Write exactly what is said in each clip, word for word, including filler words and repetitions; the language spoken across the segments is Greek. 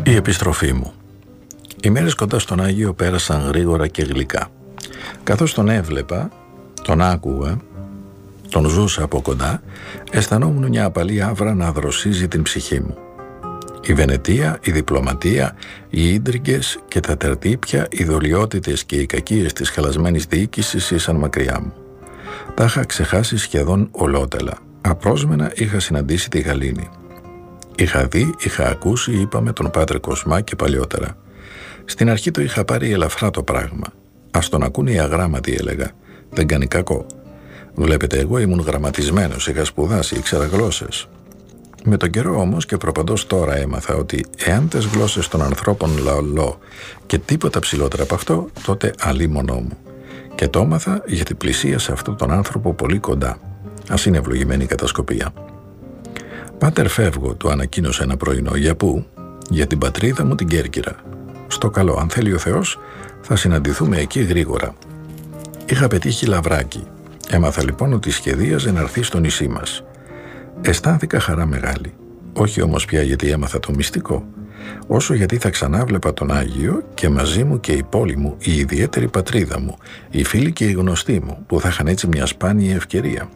Η επιστροφή μου. Οι μέρες κοντά στον Άγιο πέρασαν γρήγορα και γλυκά. Καθώς τον έβλεπα, τον άκουγα, τον ζούσα από κοντά, αισθανόμουν μια απαλή άβρα να δροσίζει την ψυχή μου. Η Βενετία, η διπλωματία, οι ίντριγκες και τα τερτύπια, οι δολιότητες και οι κακίες της χαλασμένης διοίκησης ήσαν μακριά μου. Τα είχα ξεχάσει σχεδόν ολότελα. Απρόσμενα είχα συναντήσει τη Γαλήνη. Είχα δει, είχα ακούσει, είπαμε τον Πάτερ Κοσμά και παλιότερα. Στην αρχή το είχα πάρει ελαφρά το πράγμα. Ας τον ακούνε οι αγράμματοι, έλεγα. Δεν κάνει κακό. Βλέπετε, εγώ ήμουν γραμματισμένος, είχα σπουδάσει, ήξερα γλώσσες. Με τον καιρό όμως και προπαντός τώρα έμαθα ότι εάν τις γλώσσες των ανθρώπων λαολό και τίποτα ψηλότερα από αυτό, τότε αλίμονό μου. Και το έμαθα γιατί πλησίασα αυτόν τον άνθρωπο πολύ κοντά. Ας είναι ευλογημένη η κατασκοπία. Πάτερ, φεύγω, του ανακοίνωσε ένα πρωινό. Για πού? Για την πατρίδα μου, την Κέρκυρα. Στο καλό, αν θέλει ο Θεός, θα συναντηθούμε εκεί γρήγορα. Είχα πετύχει λαβράκι. Έμαθα λοιπόν ότι σχεδίαζε να έρθει στο νησί μας. Αισθάνθηκα χαρά μεγάλη. Όχι όμως πια γιατί έμαθα το μυστικό, όσο γιατί θα ξανάβλεπα τον Άγιο και μαζί μου και η πόλη μου, η ιδιαίτερη πατρίδα μου, οι φίλοι και οι γνωστοί μου, που θα είχαν έτσι μια σπάνια ευκαιρία.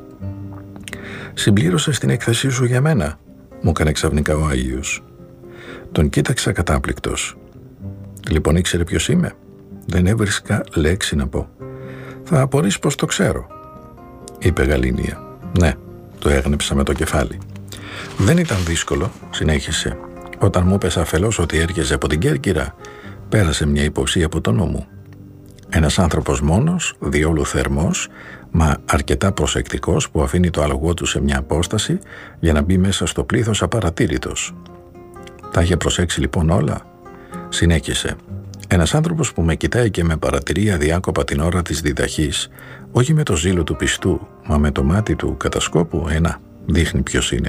«Συμπλήρωσες την έκθεσή σου για μένα», μου έκανε ξαφνικά ο Άγιος. Τον κοίταξα κατάπληκτος. Λοιπόν, ήξερε ποιος είμαι? Δεν έβρισκα λέξη να πω. «Θα απορείς πως το ξέρω», είπε Γαλήνια. «Ναι», το έγνεψα με το κεφάλι. «Δεν ήταν δύσκολο», συνέχισε. «Όταν μου έπεσε αφελώς ότι έρχεσαι από την Κέρκυρα, πέρασε μια υποψία από το νου μου. Ένας άνθρωπος μόνος, διόλου θερμός, μα αρκετά προσεκτικός, που αφήνει το άλογο του σε μια απόσταση για να μπει μέσα στο πλήθος απαρατήρητος. Τα είχε προσέξει λοιπόν όλα?» Συνέχισε. «Ένας άνθρωπος που με κοιτάει και με παρατηρεί αδιάκοπα την ώρα της διδαχής, όχι με το ζήλο του πιστού, μα με το μάτι του κατασκόπου, ένα, δείχνει ποιος είναι».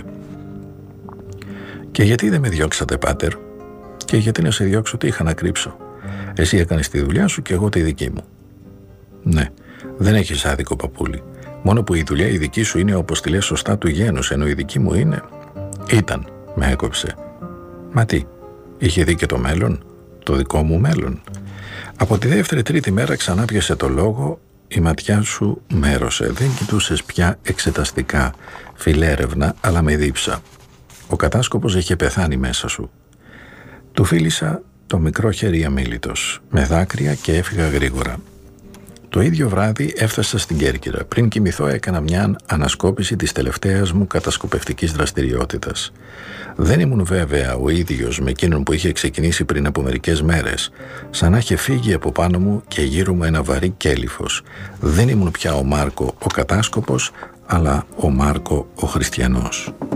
«Και γιατί δεν με διώξατε, Πάτερ?» «Και γιατί να σε διώξω, τι είχα να κρύψω? Εσύ έκανες τη δουλειά σου και εγώ τη δική μου». «Ναι, δεν έχεις άδικο, παππούλη. Μόνο που η δουλειά η δική σου είναι, όπως τη λες σωστά, του γένους, ενώ η δική μου είναι...» «Ήταν», με έκοψε. «Μα τι, είχε δει και το μέλλον, το δικό μου μέλλον?» Από τη δεύτερη τρίτη μέρα ξανά πιασε το λόγο. Η ματιά σου μέρωσε. Δεν κοιτούσες πια εξεταστικά, φιλέρευνα, αλλά με δίψα. Ο κατάσκοπος είχε πεθάνει μέσα σου. Του φίλησα το μικρό χέρι αμίλητος, με δάκρυα, και έφυγα γρήγορα. Το ίδιο βράδυ έφτασα στην Κέρκυρα. Πριν κοιμηθώ έκανα μια ανασκόπηση της τελευταίας μου κατασκοπευτικής δραστηριότητας. Δεν ήμουν βέβαια ο ίδιος με εκείνον που είχε ξεκινήσει πριν από μερικές μέρες, σαν να είχε φύγει από πάνω μου και γύρω μου ένα βαρύ κέλυφος. Δεν ήμουν πια ο Μάρκο ο κατάσκοπος, αλλά ο Μάρκο ο χριστιανός.